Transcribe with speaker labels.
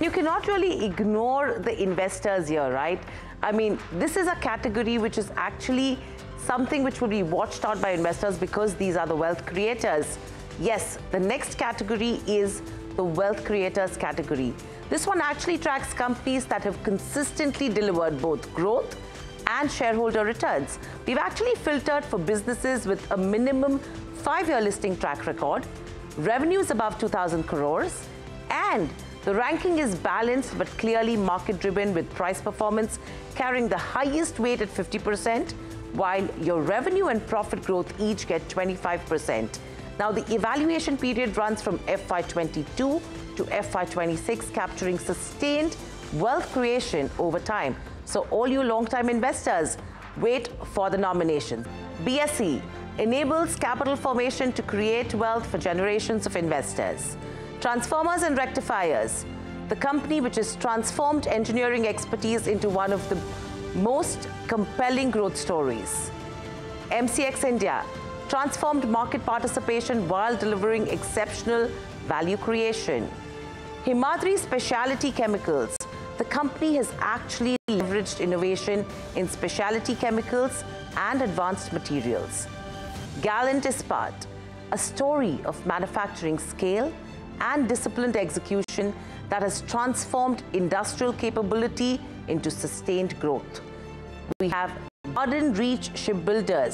Speaker 1: You cannot really ignore the investors here, right? I mean, this is a category which is actually something which will be watched out by investors because these are the wealth creators. Yes, the next category is the wealth creators category. This one actually tracks companies that have consistently delivered both growth and shareholder returns. We've actually filtered for businesses with a minimum 5-year listing track record, revenues above 2,000 crores, and the ranking is balanced but clearly market-driven, with price performance carrying the highest weight at 50%, while your revenue and profit growth each get 25%. Now, the evaluation period runs from FY22 to FY26, capturing sustained wealth creation over time. So all you long-time investors, wait for the nomination. BSE enables capital formation to create wealth for generations of investors. Transformers and Rectifiers, the company which has transformed engineering expertise into one of the most compelling growth stories. MCX India transformed market participation while delivering exceptional value creation. Himadri Specialty Chemicals, the company has actually leveraged innovation in specialty chemicals and advanced materials. Gallant Ispat, a story of manufacturing scale and disciplined execution that has transformed industrial capability into sustained growth. We have Garden Reach Shipbuilders,